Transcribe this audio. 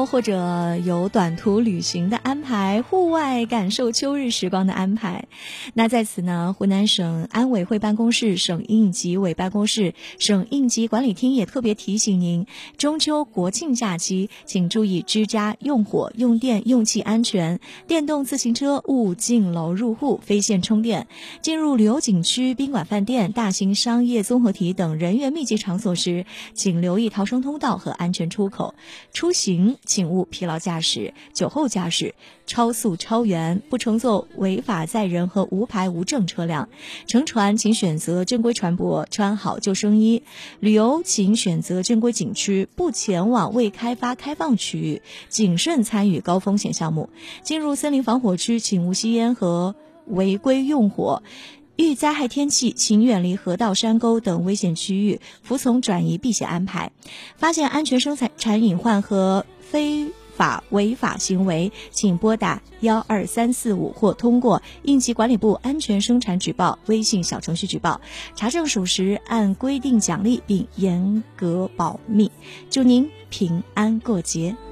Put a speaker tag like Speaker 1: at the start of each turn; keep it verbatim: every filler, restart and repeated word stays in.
Speaker 1: 或者有短途旅行的安排，户外感受秋日时光的安排。那在此呢，湖南省安委会办公室、省应急委办公室、省应急管理厅也特别提醒您，中秋国庆假期请注意居家用火、用电、用气安全，电动自行车勿进楼入户，非线充电。进入旅游景区、宾馆、饭店、大型商业综合体等人员密集场所时，请留意逃生通道和安全出口。出行请勿疲劳驾驶、酒后驾驶、超速超员，不乘坐违法载人和无牌无证车辆。乘船请选择正规船舶，穿好救生衣。旅游请选择正规景区，不前往未开发开放区域，谨慎参与高风险项目。进入森林防火区请勿吸烟和违规用火。遇灾害天气，请远离河道、山沟等危险区域，服从转移避险安排。发现安全生产隐患和非法违法行为，请拨打一二三四五或通过应急管理部安全生产举报微信小程序举报，查证属实，按规定奖励并严格保密。祝您平安过节。